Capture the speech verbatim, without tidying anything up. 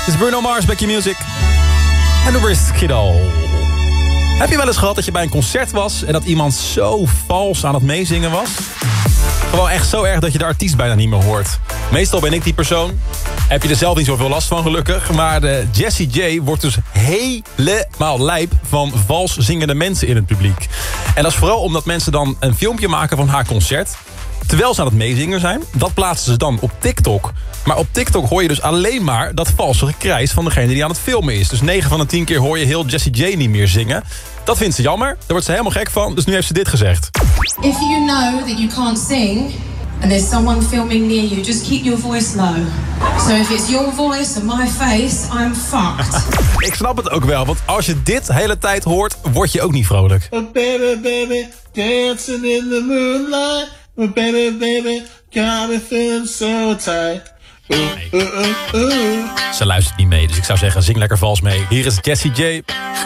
Dit is Bruno Mars, Back Your Music. En de Risk Kiddo. Heb je wel eens gehad dat je bij een concert was en dat iemand zo vals aan het meezingen was? Gewoon echt zo erg dat je de artiest bijna niet meer hoort. Meestal ben ik die persoon. Heb je er zelf niet zoveel last van, gelukkig. Maar de Jessie J wordt dus helemaal lijp van vals zingende mensen in het publiek. En dat is vooral omdat mensen dan een filmpje maken van haar concert, terwijl ze aan het meezingen zijn. Dat plaatsen ze dan op TikTok. Maar op TikTok hoor je dus alleen maar dat valse gekrijs van degene die aan het filmen is. Dus negen van de tien keer hoor je heel Jessie J niet meer zingen. Dat vindt ze jammer. Daar wordt ze helemaal gek van. Dus nu heeft ze dit gezegd. If you know that you can't sing and there's someone filming near you, just keep your voice low. So if it's your voice and my face, I'm fucked. Ik snap het ook wel, want als je dit de hele tijd hoort, word je ook niet vrolijk. Oh baby, baby, dancing in the moonlight. Oh baby, baby, got me feeling so tight. Ooh, ooh, ooh, ooh. Ze luistert niet mee, dus ik zou zeggen, zing lekker vals mee. Hier is Jessie J.